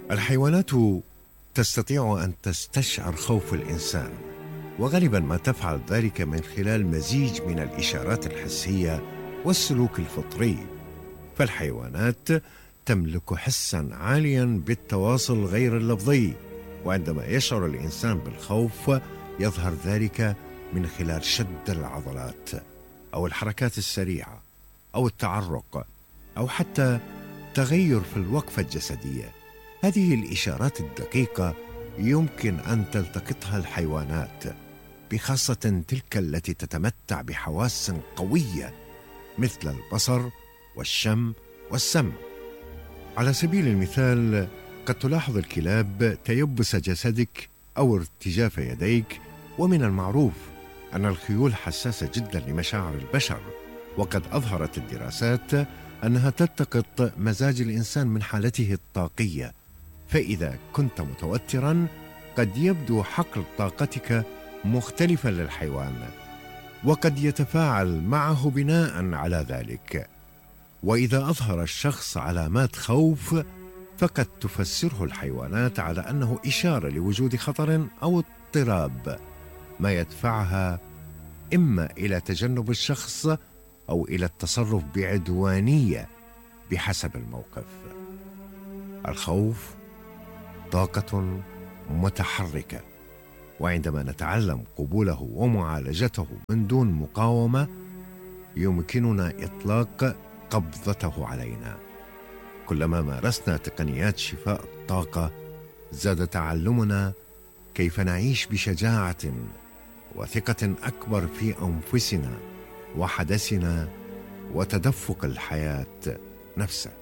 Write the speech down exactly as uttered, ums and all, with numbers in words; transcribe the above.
الحيوانات تستطيع أن تستشعر خوف الإنسان، وغالبا ما تفعل ذلك من خلال مزيج من الإشارات الحسية والسلوك الفطري. فالحيوانات تملك حسا عاليا بالتواصل غير اللفظي، وعندما يشعر الإنسان بالخوف يظهر ذلك من خلال شد العضلات أو الحركات السريعة أو التعرق أو حتى تغير في الوقفة الجسدية. هذه الإشارات الدقيقة يمكن أن تلتقطها الحيوانات، بخاصة تلك التي تتمتع بحواس قوية مثل البصر والشم والسمع. على سبيل المثال، قد تلاحظ الكلاب تيبس جسدك أو ارتجاف يديك، ومن المعروف أن الخيول حساسة جدا لمشاعر البشر، وقد أظهرت الدراسات أنها تلتقط مزاج الإنسان من حالته الطاقية. فإذا كنت متوترا قد يبدو حقل طاقتك مختلفا للحيوان، وقد يتفاعل معه بناء على ذلك. وإذا أظهر الشخص علامات خوف فقد تفسره الحيوانات على أنه إشارة لوجود خطر أو اضطراب، ما يدفعها إما إلى تجنب الشخص أو إلى التصرف بعدوانية بحسب الموقف. الخوف طاقة متحركة، وعندما نتعلم قبوله ومعالجته من دون مقاومة يمكننا إطلاق قبضته علينا. كلما مارسنا تقنيات شفاء الطاقة زاد تعلمنا كيف نعيش بشجاعة وثقة أكبر في أنفسنا وحدثنا وتدفق الحياة نفسه.